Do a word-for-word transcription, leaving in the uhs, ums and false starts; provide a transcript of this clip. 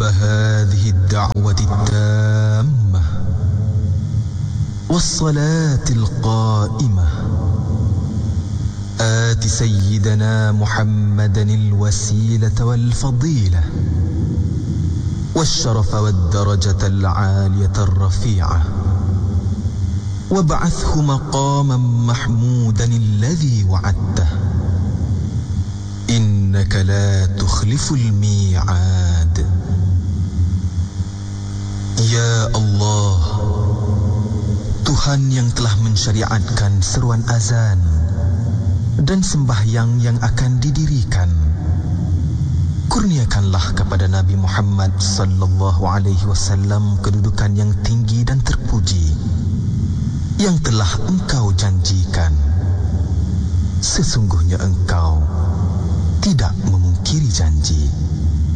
رب هذه الدعوة التامة والصلاة القائمة آت سيدنا محمدا الوسيلة والفضيلة والشرف والدرجة العالية الرفيعة وابعثه مقاما محمودا الذي وعدته إنك لا تخلف الميعاد. Ya Allah, Tuhan yang telah mensyariatkan seruan azan dan sembahyang yang akan didirikan, kurniakanlah kepada Nabi Muhammad sallallahu alaihi wasallam kedudukan yang tinggi dan terpuji yang telah Engkau janjikan. Sesungguhnya Engkau tidak memungkiri janji.